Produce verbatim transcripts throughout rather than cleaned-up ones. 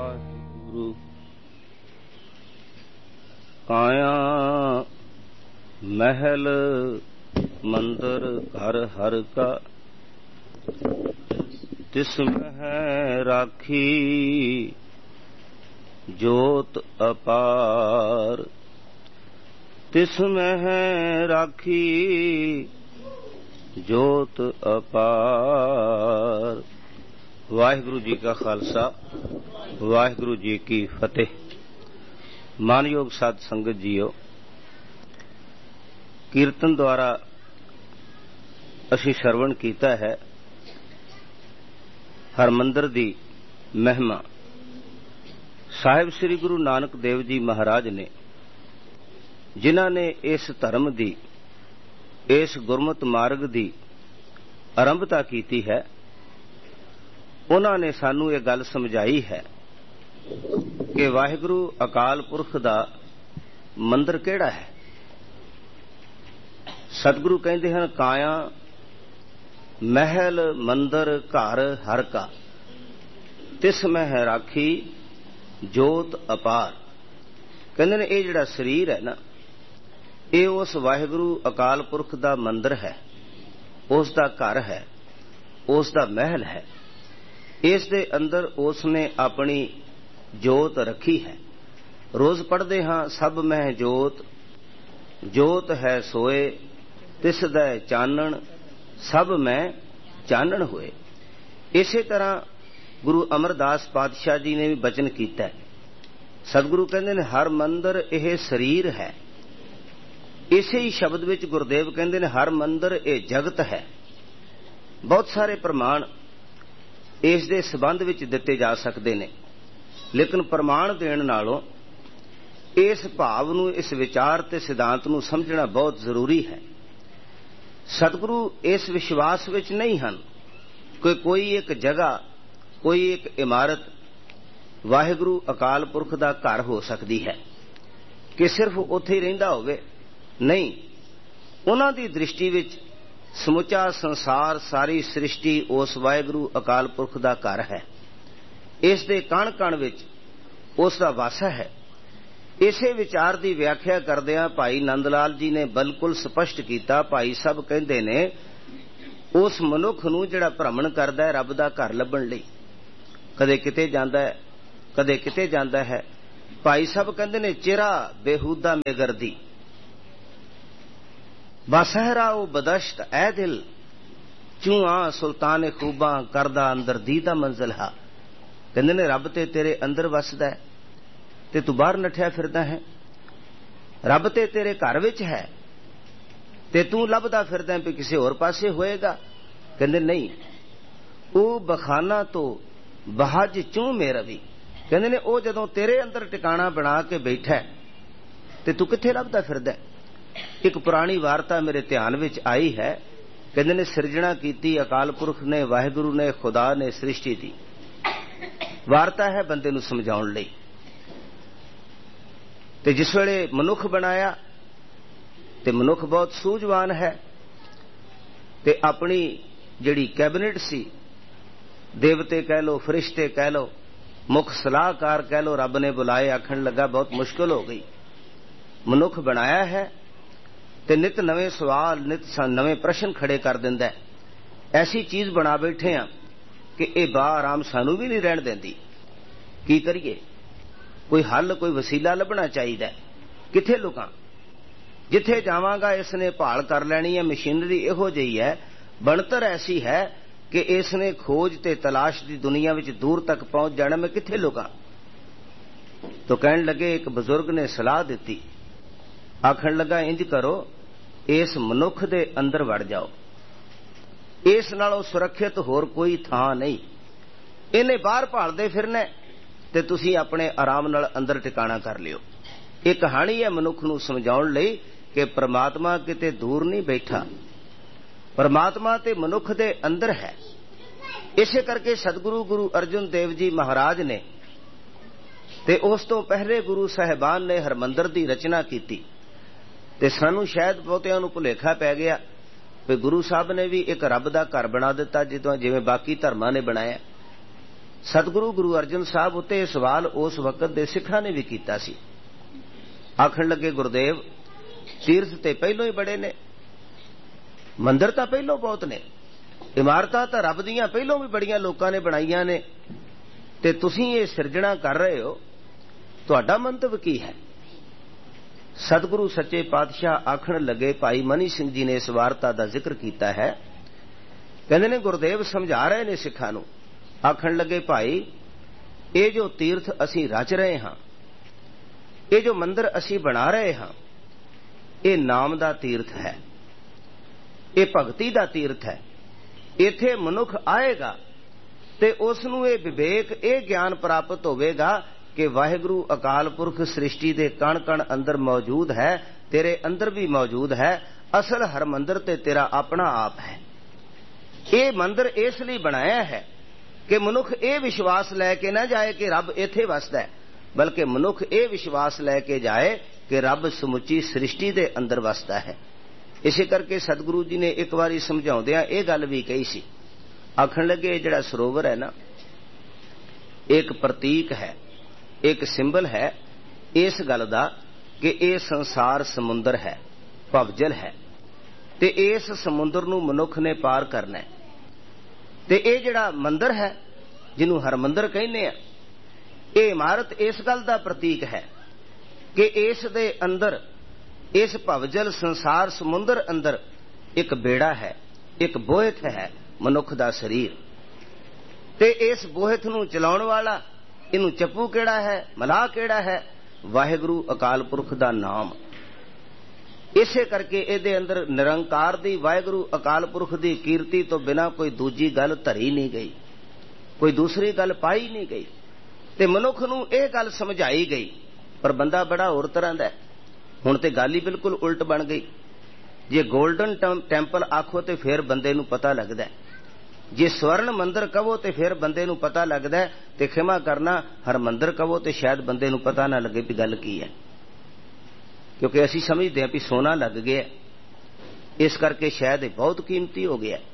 वाहिगुरु। काया महल मंदिर घर हर का, तिसमें राखी जोत अपार। तिसमें राखी जोत अपार। वाहिगुरु जी का खालसा, वाहिगुरु जी की फतेह। मानयोग साध संगत जीओ, कीर्तन द्वारा असी श्रवण कीता है हरमंदिर दी महिमा। साहिब श्री गुरु नानक देव जी महाराज ने, जिन्हां ने इस धर्म दी, इस गुरमत मार्ग दी आरंभता कीती है, उन्हां ने सानू ये गल समझाई है कि वाहिगुरु अकाल पुरख दा मंदिर केड़ा है। सतगुरु कहते हैं काया महल मंदिर घर हर का, तिस में है राखी जोत अपार। कहते ने ये जिहड़ा शरीर है ना, ये उस वाहिगुरु अकाल पुरख दा मंदिर है, उसका घर है, उसका महल है। इस दे अंदर उसने अपनी जोत रखी है। रोज पढ़ते हाँ सब में जोत, जोत है सोए तिस दै चानण, सब में चानण होए। इसे तरह गुरु अमरदास पातशाह जी ने भी बचन किया है। सतगुरु कहते ने हर मंदिर यह शरीर है। इसे ही शब्द विच गुरुदेव कहते ने हर मंदिर ये जगत है। बहुत सारे प्रमाण इस दे संबंध विच दिते जा सकते ने, लेकिन प्रमाण देण नालों इस भाव नूं, इस विचार ते सिद्धांत नूं समझना बहुत जरूरी है। सतगुरु इस विश्वास विच नहीं हन कि कोई एक जगह, कोई एक इमारत वाहिगुरु अकाल पुरख दा घर हो सकती है कि सिर्फ उत्थे ही रहिंदा होवे। नहीं, उन्हां दी दृष्टि विच समुचा संसार, सारी सृष्टि उस वाहिगुरु अकाल पुरख दा घर है। इस दे कण कण विच उसका वासा है। इसे विचार की व्याख्या करदियां भाई नंद लाल जी ने बिल्कुल स्पष्ट किया। भाई साहब कहते ने उस मनुख नूं जिहड़ा भ्रमण करदा है रब दा घर लभण लई, कदे किते जांदा है, कदे किते जांदा है। भाई साहब कहते ने चिरा बेहूदा मेगरदी, बसहरा ओ बदश्त ऐ दिल, चूआ सुल्तान खूबा करदा अंदर दीदा मंजिल हा। कहते ने रब ते तेरे अंदर वसदा है ते तू बाहर नठिया फिरदा है। रब ते तेरे घर विच है ते तू लभदा फिरदा भी किसी होर पासे होएगा। कहते नहीं, ओ बखाना तो बहज चूं मेरा भी। कहते ने ओ जदों तेरे अंदर टिकाणा बना के बैठा है ते तू किथे लभदा फिरदा है। एक पुरानी वार्ता मेरे ध्यान विच आई है। कहते ने सिरजना कीती अकाल पुरख ने, वाहिगुरु ने, खुदा ने सृष्टि दी। वार्ता है बंदे नूं समझाउण लई। ते जिस वेले मनुख बनाया ते मनुख बहुत सूझवान है ते अपनी जिहड़ी कैबिनेट सी, देवते कह लो, फरिश्ते कह लो, मुख सलाहकार कह लो, रब ने बुलाए। आखण लगा बहुत मुश्किल हो गई। मनुख बनाया है ते नित नवे सवाल, नित नवे प्रश्न खड़े कर दिंदा है। ऐसी चीज बना बैठे हैं कि ये बा आराम सानू भी नहीं रहन देंदी। की करिए? कोई हल, कोई वसीला लभना चाहिए। किथे लुकां? जिथे जावांगा इसने भाल कर लैनी है। मशीनरी इहो जिही है, बनतर ऐसी है कि इसने खोज ते तलाश की दुनिया विच दूर तक पहुंच जाना। मैं किथे लुकां? तो कहन लगे, एक बुजुर्ग ने सलाह दी। आखण लगा इंज करो, इस मनुख दे अंदर वड़ जाओ। इस नालों सुरक्षित होर कोई थां नहीं। इन्हें बाहर भालदे फिरना ते तुसीं अपने आराम नाल अंदर टिकाणा कर लियो। एक कहानी है मनुख नूं समझाउण लई कि परमात्मा किते दूर नहीं बैठा, परमात्मा ते मनुख दे अंदर है। इसे करके सतगुरु गुरु अर्जुन देव जी महाराज ने ते उस तो पहले गुरु साहिबान ने हरमंदिर दी रचना की। ते सानू शायद बहुतिआं नूं भुलेखा पै गया भी गुरु साहब ने भी एक रब दा घर बना दिता जिद्दां जिवें बाकी धर्मां ने बनाया। सतगुरु गुरु अर्जन साहब उत्ते सवाल उस वक्त दे सिखां ने भी कीता सी। आखण लगे गुरुदेव तीर्थ ते पहलों ही बड़े ने, मंदिर तां पहलों बहुत ने, इमारतां तां रब दीयां पहलों भी बड़ियां लोकां ने बनाईयां ने, ते तुसीं ये सिरजणा कर रहे हो, तुहाडा मंतव की है? सतगुरु सच्चे पातशाह आखण लगे, भाई मनी सिंह जी ने इस वारता का जिक्र किया है। कहते ने गुरुदेव समझा रहे ने सिखां नूं, आखण लगे भाई ये जो तीर्थ असीं रच रहे हां, ये जो मंदिर असीं बना रहे हां, ये नाम दा तीर्थ है, ये भगती दा तीर्थ है। इत्थे मनुख आएगा ते उसनूं ये विवेक ये ज्ञान प्राप्त होवेगा कि वाहिगुरु अकाल पुरख सृष्टि दे कण कण अंदर मौजूद है, तेरे अंदर भी मौजूद है। असल हर मंदिर ते तेरा अपना आप है। ये मंदिर इसलिए बनाया है कि मनुख ये विश्वास लैके ना जाए कि रब इत्थे वसदा है, बल्कि मनुख ये विश्वास लैके जाए कि रब समुची सृष्टि दे अंदर वसदा है। इसे करके सतगुरु जी ने एक बारी समझाउंदियां ये गल भी कही सी। आखण लगे जिहड़ा सरोवर है ना, एक प्रतीक है, एक सिंबल है इस गल दा कि यह संसार समुंदर है, भवजल है, ते इस समुंदर नूं मनुख ने पार करना है। ते ये जिहड़ा मंदिर है जिन्हों हरमंदिर कहने आ, ये इमारत इस गल दा प्रतीक है कि इस दे अंदर, इस भवजल संसार समुंदर अंदर एक बेड़ा है, एक बोहत है मनुख दा शरीर, ते इस बोहत नूं चलाउण वाला, इनू चप्पू केड़ा है, मलाह केड़ा है? वाहिगुरु अकाल पुरख दा नाम। इसे करके इहदे अंदर निरंकार दी, वाहिगुरु अकाल पुरख दी कीर्ति तो बिना कोई दूजी गल धरी नहीं गई, कोई दूसरी गल पाई नहीं गई, ते मनुख नूं इह गल समझाई गई। पर बंदा बड़ा होर तरह दा है। हुण ते गल ही बिल्कुल उल्ट बन गई। जे गोल्डन टैंपल आखो तो फिर बंदे नूं पता लगदा है, जे स्वर्ण मंदिर कहो तो फिर बंदे नूं पता लगदा है, ते खिमा करना हर मंदिर कहो तो शायद बंदे नूं पता ना लगे भी गल की है, क्योंकि असीं समझदे हां भी सोना लग गया, इस करके शायद बहुत कीमती हो गया।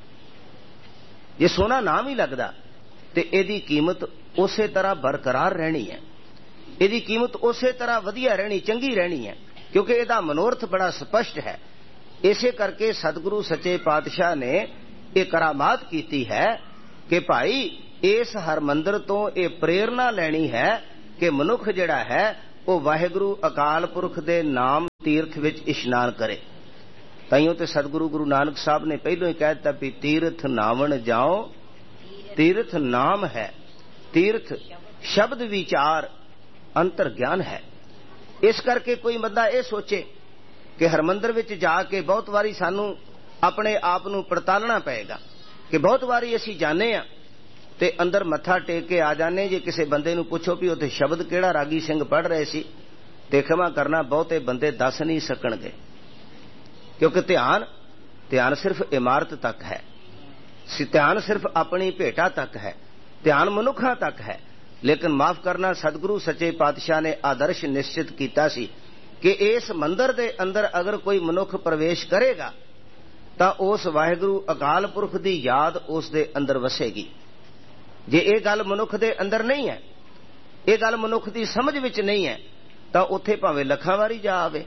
जे सोना ना भी लगदा तो इहदी कीमत उसे तरह बरकरार रहनी है, इहदी कीमत उसे तरह वधिया रहनी, चंगी रहनी है, क्योंकि इहदा मनोरथ बड़ा स्पष्ट है। इसे करके सतगुरु सच्चे पातशाह ने ये करामात कीती है कि भाई इस हर मंदिर तो ये प्रेरणा लेनी है कि मनुख जिहड़ा है वो वाहिगुरु अकाल पुरख दे नाम तीर्थ विच इशनान करे। ताइयों ते सतगुरु गुरु नानक साहब ने पहलों ही कह दिता भी तीर्थ नावण जाओ, तीर्थ नाम है, तीर्थ शब्द विचार अंतर ज्ञान है। इस करके कोई बंदा ये सोचे कि हरमंदिर विच जाके बहुत वारी सानू अपने आप नूं पड़तालना पएगा कि बहुत वारी असीं जाने आ ते अंदर मत्था टेक के आ जाने, जे किसी बंदे नूं पुछो भी उत्थे शब्द किहड़ा रागी सिंह पढ़ रहे सी ते खिमा करना बहुते बंदे दस नहीं सकणगे, क्योंकि ध्यान ध्यान सिर्फ इमारत तक है, ध्यान सिर्फ अपनी भेटा तक है, ध्यान मनुखा तक है। लेकिन माफ करना सतगुरु सच्चे पातशाह ने आदर्श निश्चित किया सी कि इस मंदिर दे अंदर अगर कोई मनुख प्रवेश करेगा तो उस वाहिगुरु अकाल पुरख की याद उस दे अंदर वसेगी। जे ये गल मनुख दे अंदर नहीं है, ये गल मनुख की समझ विच नहीं है, तो उत्थे भावें लखां वारी जा आवे,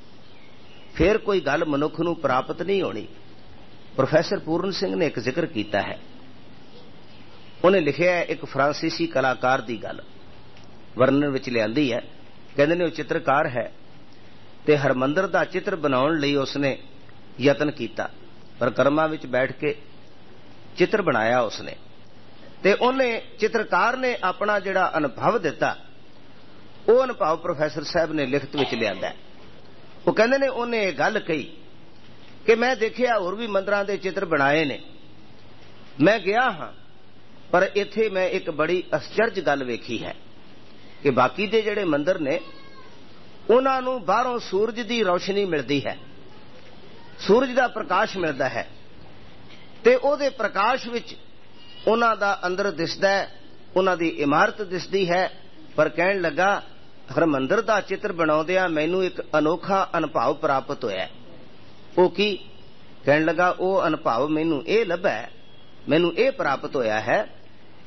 फिर कोई गल मनुख नूं प्राप्त नहीं होनी। प्रोफैसर पूर्ण सिंह ने एक जिक्र किया है, उन्हें लिखिया है एक फ्रांसीसी कलाकार की गल वर्णन विच लियांदी है। कहंदे ने वो चित्रकार है ते हरमंदिर दा चित्र बनाउण लई उसने यतन किया, पर कर्मां विच बैठ के चित्र बनाया उसने, ते उन्हें चित्रकार ने अपना जिहड़ा अनुभव दिता वो अनुभव प्रोफैसर साहब ने लिखत विच लिआंदा है। वो कहंदे ने उन्हें ये गल कही कि मैं देखिया होर भी मंदिरां दे चित्र बनाए ने, मैं गया हाँ पर इत्थे मैं एक बड़ी आश्चर्य गल वेखी है कि बाकी दे जिहड़े मंदिर ने उन्हां नूं बाहरों सूरज की रोशनी मिलती है, सूरज का प्रकाश मिलता है, ते उहदे प्रकाश विच उन्हां दा अंदर दिसदा है, उन्हां दी इमारत दिसदी है। पर कहण लगा हरमंदिर दा चित्र बनाउंदिआं मैनूं एक अनोखा अनुभव प्राप्त होया। वो की? कहण लगा वो अनुभव मैनूं ये लभा, मैनूं ये प्राप्त होया है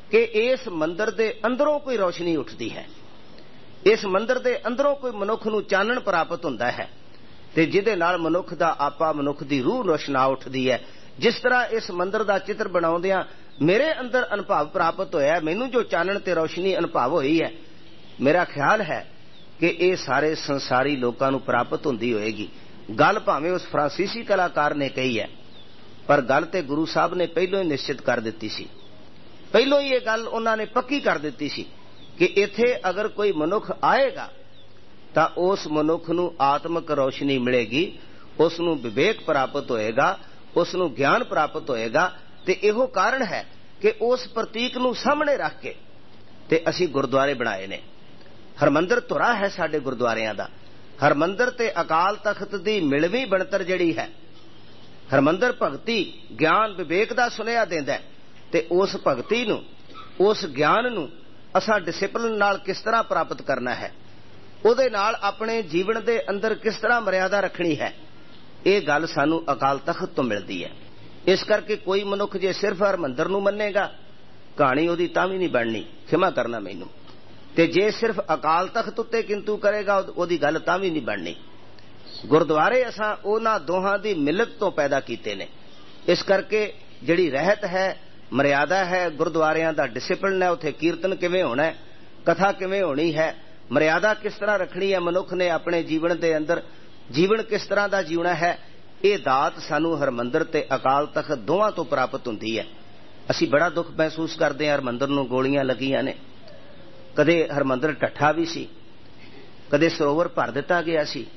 कि इस मंदिर के अंदरों कोई रोशनी उठती है, इस मंदिर के अंदरों कोई मनुख नूं चानण प्राप्त होंदा है ते जिहदे नाल मनुख दा आपा मनुख दी रूह रोशना उठदी है। जिस तरह इस मंदिर का चित्र बनाउंदियां मेरे अंदर अनुभव प्राप्त होया, मैनूं जो चानण ते रोशनी अनुभव होई है, मेरा ख्याल है कि ये सारे संसारी लोकां नूं प्राप्त हुंदी होएगी। गल भावें उस फ्रांसीसी कलाकार ने कही है, पर गल ते गुरु साहब ने पहलों ही निश्चित कर दित्ती सी, पहलों ही ये गल उन्होंने पक्की कर दित्ती सी कि इत्थे अगर कोई मनुख आएगा तो उस मनुख नूं आत्मक रोशनी मिलेगी, उसनूं विवेक प्राप्त होएगा, उसनूं ज्ञान प्राप्त होएगा। ते इहो कारण है कि उस प्रतीक नूं सामने रख के ते असीं गुरुद्वारे बनाए ने। हरमंदिर धुरा है साडे गुरुद्वारियां दा। हरमंदिर ते अकाल तख्त दी मिलवी बनतर जिहड़ी है, हरमंदिर भगती ज्ञान विवेक दा सुनेहा देंदा है ते उस भगती नूं उस ज्ञान नूं असां डिसिपलिन नाल किस तरह प्राप्त करना है, उहदे नाल अपने जीवन दे अंदर किस तरह मर्यादा रखनी है, ये गल सानू अकाल तख्त तो मिलती है। इस करके कोई मनुख जे सिर्फ हरमंदिर नूं मन्नेगा कहानी उहदी तां भी नहीं बननी, खिमा करना मैनू, ते जे सिर्फ अकाल तख्त उत्ते किंतु करेगा उहदी गल तां भी नहीं बननी। गुरुद्वारे असां उहनां दोहां दी मिलत तो पैदा कीते ने। इस करके जिहड़ी रहत है, मर्यादा है, गुरुद्वारियां दा डिसिपलिन है, उत्थे कीर्तन किवें होना है, कथा किवें होनी है, मर्यादा किस तरह रखनी है, मनुख ने अपने जीवन दे अंदर जीवन किस तरह दा जीवना है, ये दात सानू हरमंदिर ते अकाल तख्त दोवां तो प्राप्त हुंदी है। असीं बड़ा दुख महसूस करते हैं, हरमंदिर नूं गोलियां लगियां ने, कदे हरमंदिर टट्ठा भी सी, कदे सरोवर भर दिता गया सी,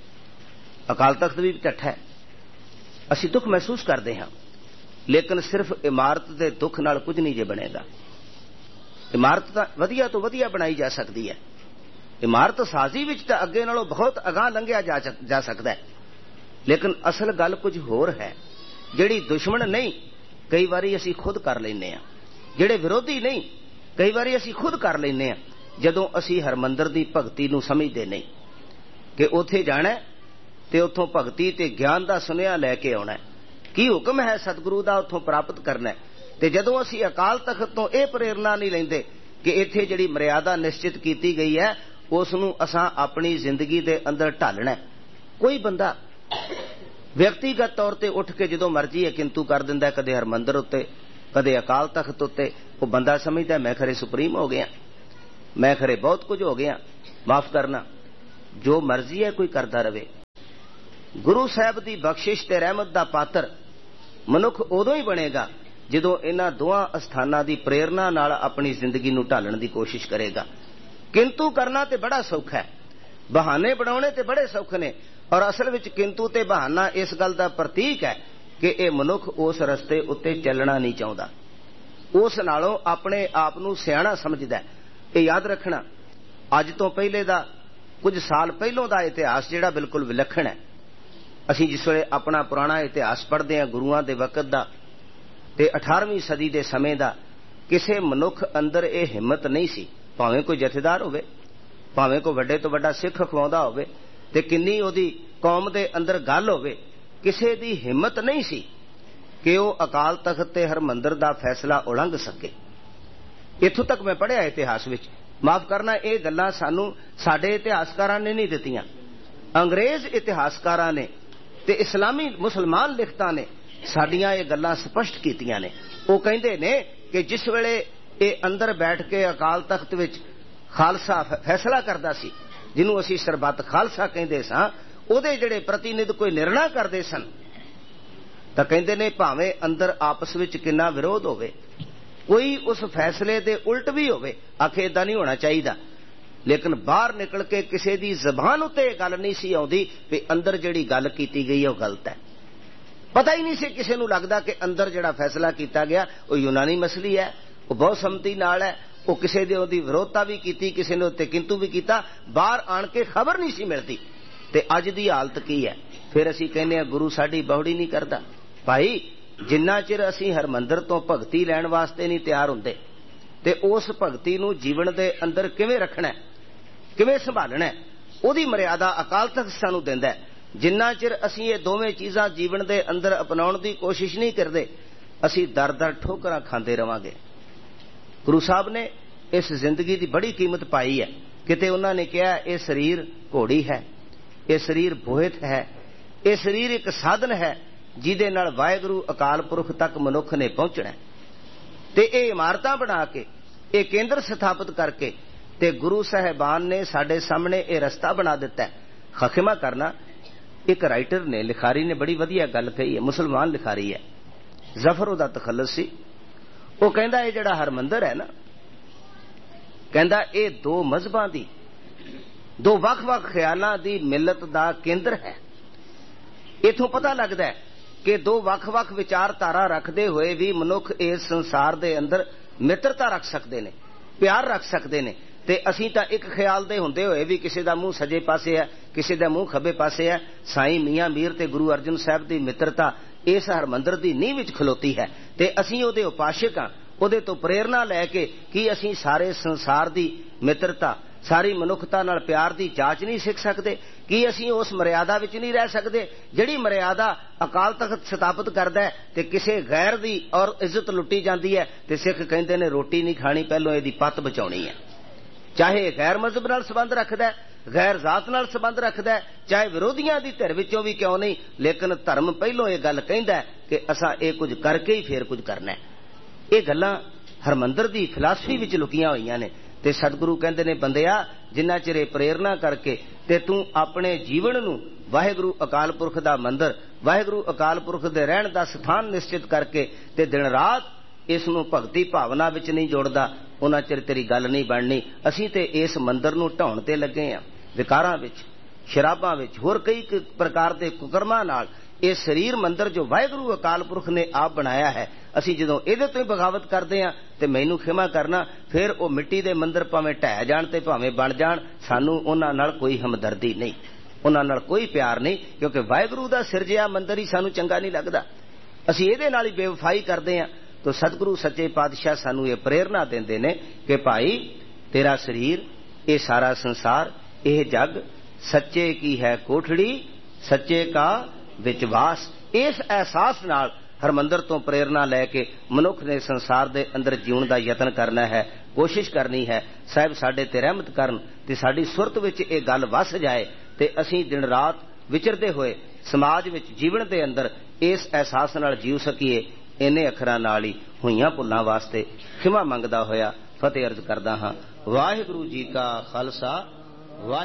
अकाल तख्त भी टट्ठा है। असीं दुख महसूस करते हैं, लेकिन सिर्फ इमारत के दुख नाल कुछ नहीं जे बनेगा। इमारत तां वधिया तो वधिया बनाई जा सकती है, इमारत साजी विच तां अगे नालों बहुत अगाह लंघिया जा, जा सकता है, लेकिन असल गल कुछ होर है, जिहड़ी दुश्मन नहीं कई बारी असीं खुद कर लैंदे आ, जिहड़े विरोधी नहीं कई बारी असीं खुद कर लैंदे आ, जदों असीं हरमंदिर दी भगती नूं समझदे नहीं कि उत्थे जाना ते उत्थों भगती ते ज्ञान दा सुनेहा लैके आउणा है, की हुक्म है सतगुरु दा उत्थों प्राप्त करना है। ते जदों असीं अकाल तख्त तो यह प्रेरणा नहीं लैंदे कि इत्थे जिहड़ी मर्यादा निश्चित कीती गई है उसनूं असां अपनी जिंदगी दे अंदर ढालना है। कोई बंदा व्यक्तिगत तौर ते उठ के जदों मर्जी है किंतु कर दिंदा, कदे हरमंदिर उत्ते कदे अकाल तख्त उत्ते, वो बंदा समझदा मैं खरे सुप्रीम हो गया, मैं खरे बहुत कुछ हो गया। माफ करना, जो मर्जी है कोई करता रहे। गुरु साहब की बख्शिश ते रहमत दा पात्र मनुख उदों ही बनेगा जदों इन्हां दोवां अस्थानां दी प्रेरणा नाल अपनी जिंदगी नूं ढालण दी कोशिश करेगा। किंतु करना ते बड़ा सौखा है, बहाने बनाने ते बड़े सौखे ने, और असल विच किंतु ते बहाना इस गल दा प्रतीक है कि यह मनुख उस रस्ते उत्ते चलना नहीं चाहुंदा, उस नालों अपने आप नूं सियाणा समझदा है। ये याद रखना, अज तो पहले दा कुछ साल पहलों दा इतिहास जिहड़ा बिल्कुल विलक्षण है। असीं जिस वेले अपना पुराना इतिहास पढ़दे हां गुरुआं दे वकत दा ते अठारहवीं सदी दे समय दा, किसे मनुख अंदर ये हिम्मत नहीं सी, भावें कोई जथेदार होवे, भावें कोई वड्डे तो वड्डा सिख अखवाउंदा होवे ते किन्नी ओदी कौम दे अंदर गल होवे, किसे दी हिम्मत नहीं सी कि वो अकाल तख्त ते हरमंदिर दा फैसला उलंघ सके। इत्थों तक मैं पढ़िया इतिहास विच। माफ करना, ये गल्लां सानू साडे इतिहासकारां ने नहीं दित्तियां, अंग्रेज इतिहासकारां ने ते इस्लामी मुसलमान लिखतां ने साडियां ये गल्लां स्पष्ट कीतियां ने। वो कहिंदे ने कि जिस वेले ये अंदर बैठ के अकाल तख्त विच खालसा फैसला करदा सी, जिन्हों असीं सरबत खालसा कहिंदे सां, उहदे जिहड़े प्रतिनिध कोई निर्णय करदे सन तां कहिंदे ने भावें अंदर आपस विच किन्ना विरोध होवे, कोई उस फैसले दे उल्ट भी होवे, आखे इदां नहीं होना चाहिदा, लेकिन बाहर निकल के किसी दी जबान उत्ते गल नहीं सी आउंदी भी अंदर जिहड़ी गल कीती गई है वो गलत है। पता ही नहीं सी किसी नूं लगदा कि अंदर जिहड़ा फैसला किया गया वो यूनानी मसली है, वो बहुत सम्मति नाल है, वो किसी दे ओदी विरोधता भी की, किसी ने उत्ते किंतु भी किया, बाहर आण के खबर नहीं सी मिलती। ते अज दी हालत की है, फिर असीं कहने आ गुरु साडी बहुड़ी नहीं करदा। भाई जिन्ना चिर असीं हरमंदिर तो भगती लैण वास्ते नहीं तैयार हुंदे ते उस भगती नूं जीवन दे अंदर किवें रखना है, किवें संभालना है, उहदी मर्यादा अकाल तख्त सानू दिंदा है। जिन्ना चिर असीं ये दोवें चीज़ां जीवन दे अंदर अपनाउण दी कोशिश नहीं करदे, असीं दर दर ठोकरां खांदे रवांगे। गुरु साहब ने इस जिंदगी की बड़ी कीमत पाई है। किते उन्होंने कहा यह शरीर घोड़ी है, यह शरीर बोहित है, यह शरीर एक साधन है जिहदे नाल वाहिगुरू अकाल पुरख तक मनुख ने पहुंचना है। ते ये इमारतां बना के ये केंद्र स्थापित करके ते गुरु साहिबान ने साडे सामने ये रस्ता बना दिता है। खिमा करना एक राइटर ने लिखारी ने बड़ी वधिया गल कही है, मुसलमान लिखारी है, जफर उहदा तखल्लुस सी। वो कहंदा ये जिहड़ा हरमंदर है ना, कहंदा ये दो मजहबां दी दो वख-वख ख्यालां दी मिलत दा केंद्र है। इथों पता लगदा है कि दो वख-वख विचारधारा रखते हुए भी मनुख इस संसार दे अंदर मित्रता रख सकते ने, प्यार रख सकते ने। ते असीं तां एक ख्याल दे हुंदे होए भी किसी दा मुंह सजे पासे है, किसी दा मुंह खब्बे पासे है। साईं मियां मीर ते गुरु अर्जन साहब दी मित्रता इस हरमंदर दी नींह विच खलोती है ते असीं उहदे उपासक हां। उहदे तो प्रेरणा लैके कि असीं सारे संसार दी मित्रता, सारी मनुखता नाल प्यार दी जांच नहीं सीख सकते? कि असीं उस मर्यादा विच नहीं रह सकते जिहड़ी मर्यादा अकाल तख्त स्थापित करदा है ते किसी गैर दी और इज्जत लुटी जाती है ते सिख कहंदे ने रोटी नहीं खानी, पहलों इहदी पत बचाउणी है। चाहे गैर मजहब नाल संबंध रखदा है, गैर जात नाल संबंध रखदा है, चाहे विरोधियां दी धिर विचों भी क्यों नहीं, लेकिन धर्म पहलों ये गल कहंदा है कि असां ये कुछ करके ही फिर कुछ करना है। ये गल्लां हरमंदर दी फिलासफी विच लुकियां होईयां ने ते सतगुरु कहंदे ने बंदिया जिन्ना चिर प्रेरणा करके ते तू अपने जीवन नूं वाहिगुरू अकाल पुरख दा मंदिर, वाहिगुरू अकाल पुरख दे रहण दा स्थान निश्चित करके ते दिन रात इस नूं भगती भावना विच नहीं जोड़दा, उन्ना चिर तेरी गल नहीं बननी। असीं ते इस मंदिर नूं ढाउण ते लगे आ, विकारां विच, शराबां विच, होर कई प्रकार दे कुकर्मां नाल ये शरीर मंदिर जो वाहिगुरू अकाल पुरख ने आप बनाया है, असीं जदों इहदे तों ही बगावत करदे हां ते मैनूं खिमा करना, फिर वो मिट्टी दे मंदिर भावें ढह जाण ते भावें बण जाण, सानूं उन्हां नाल कोई हमदर्दी नहीं, उन्हां नाल कोई प्यार नहीं, क्योंकि वाहिगुरू दा सिरजिया मंदिर ही सानूं चंगा नहीं लगदा। असीं इहदे नाल ही बेवफाई करदे हां। तो सतगुरु सच्चे पातशाह सानूं ये प्रेरणा देंदे ने कि भाई तेरा शरीर, ये सारा संसार, यह जग सच्चे की है कोठड़ी, सच्चे का विचवास। इस एहसास नाल हरमंदर तो प्रेरणा लैके मनुख ने संसार दे अंदर जीवन का यतन करना है, कोशिश करनी है। साहिब साडे ते रहमत करन ते साडी सुरत विच ये गल वस जाए ते असीं दिन रात विचरदे होए समाज विच जीवन दे अंदर इस एहसास नाल जीव सकीए। इन्ने अखरां नाल ही होईयां भुल्लां वास्ते खिमा मंगदा होया फतेह अर्ज करदा हां। वाहिगुरू जी का खालसा।